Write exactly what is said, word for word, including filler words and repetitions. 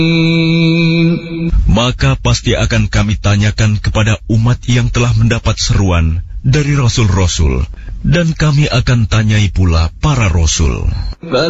Maka pasti akan kami tanyakan kepada umat yang telah mendapat seruan dari rasul-rasul, dan kami akan tanyai pula para rasul.